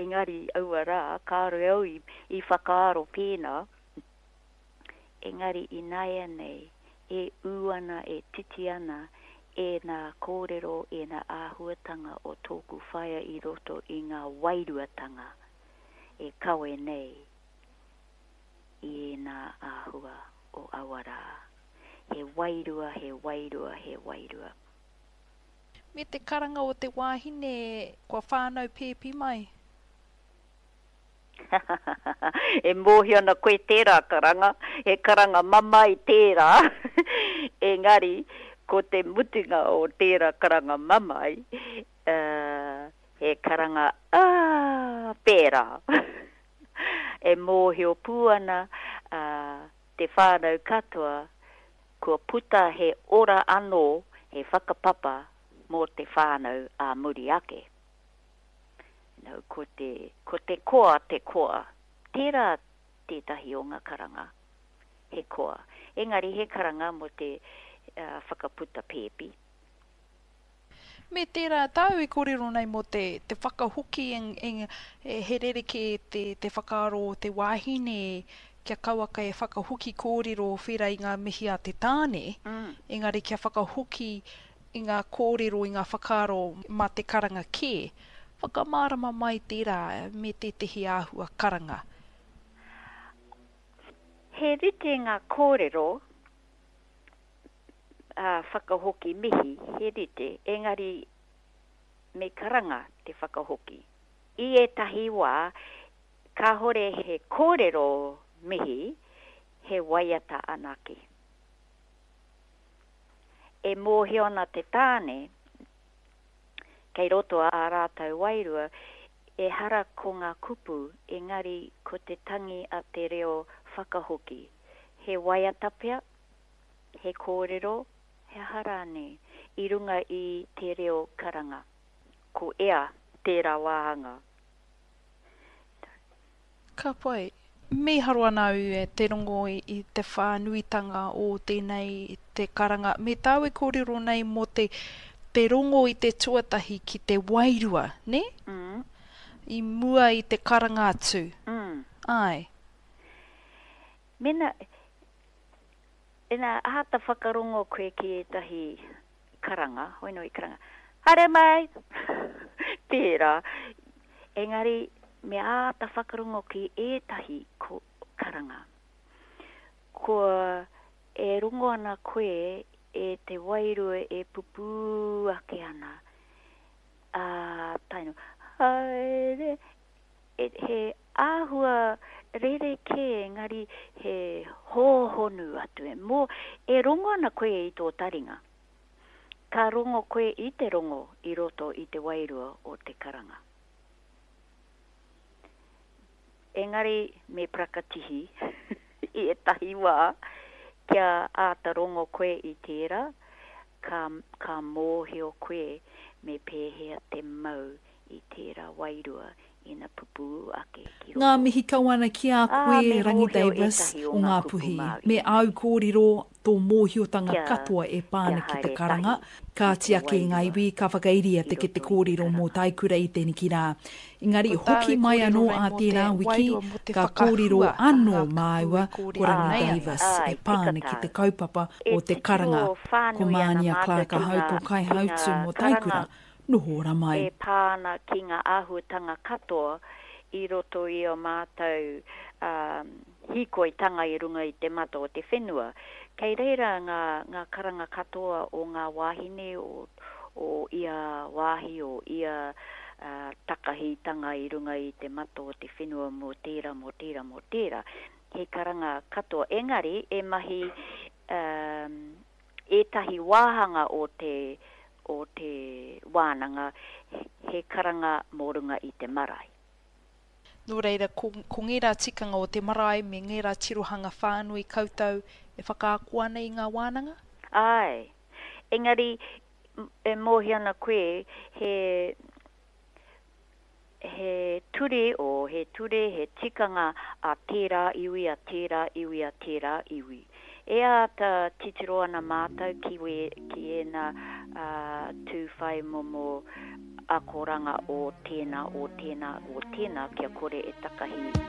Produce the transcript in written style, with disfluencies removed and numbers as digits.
engari aua rā, ka reo i whakaaro pēnā, engari i nai nei, e uana, e titiana, e nā kōrero, e nā āhuatanga o tōku whaia i roto i ngā wairuatanga, e kawe nei, i nā āhua o awara. He wairua, he wairua, he wairua. Me te karanga o te wāhine, kua whānau pēpi mai? E mōhi ana koe tērā karanga, he karanga mama i tērā. Engari, ko te mutunga o tērā karanga mamai, he karanga pērā. E mōhi o pūana te whānau katoa, kua puta he ora anō, he whakapapa mō te whānau a muri ake. No, ko te koa, tērā tētahi o ngā karanga, he koa. Engari he karanga mo te whakaputa pēpi. Me tērā tau i kōrero nei mo te whakahuki he rereke te whakaaro o te wāhine, kia kauaka e whakahuki kōrero whira i ngā mihi a te tāne, engari kia whakahuki i ngā kōrero, i ngā whakaaro ma te karanga kē, whakamārama mai tērā me te tehi āhua karanga. He rite ngā kōrero, whakahoki mihi, he rite, engari me karanga te whakahoki. I e tahi wā, ka hore he kōrero mihi, he waiata anake. E mōhi ona te tāne, kei roto a rātau wairua, e hara ko ngā kupu, engari ko te tangi a te reo whakahoki. He waiata pia, he kōrero, he harane, i runga i te reo karanga. Ko ea tērā wāhanga. Ka pai, me haro anau e te rongo i te whānuitanga o tēnei te karanga. Me tau e kōrero nei mo te rongo i te tuatahi ki te wairua, ne? I mua i te karanga atu. Ai. Mena, ena ahata whakarongo koe ki e tahi karanga, hoino i karanga. Hare mai! Pērā. Engari, me ahata whakarongo ki e tahi karanga. Ko e rungo ana koe e te wairua e pupu ake ana. Taino, haere, he āhua rere ke engari he hōhonu atu e. Mō e rongo ana koe i tō taringa. Ka rongo koe i te rongo i roto i te wairua o te karanga. Engari me prakatihi i e tahi wā, kia āta rongo koe i tērā, ka mōhi o koe me pēhea te mau i tērā wairua i na pupu ake. Ngā mihi kauana ki a koe Rangi Davis o ngā puhi. Me au kōrero tō mōhiotanga katoa e pāna ki te karanga. Ka tiake ngā iwi, ka whakairia te ki te kōrero mō taikura i tēnei ki rā. Engari, hoki mai anō a tērā wiki, ka kōrero anō māua ko Rangi Davis e pāna ki te kaupapa o te karanga. Ko Mānia Clark a hau ko kai hautu mō taikura. Nohora mai. E pāna ki ngā āhuatanga katoa i roto i o mātou hikoitanga i runga i te mata o te whenua. Kei reira ngā karanga katoa o ngā wāhine o ia wāhi o ia takahitanga i runga i te mata o te whenua mō tērā, mō tērā, mō tērā. He karanga katoa. Engari, e mahi e tahi wāhanga o te wānanga, he karanga mōrunga i te marae. Nō reira, ko ngērā tikanga o te marae me ngērā tirohanga whānui koutou e whakaakua nei ngā wānanga? Ai. Engari, e mōhi ana koe, he ture, he tikanga a tērā iwi, a tērā iwi, a tērā iwi. Ea ta titiro ana mātou ki e na tūwhai momo a koranga o tēnā, kia kore e takahi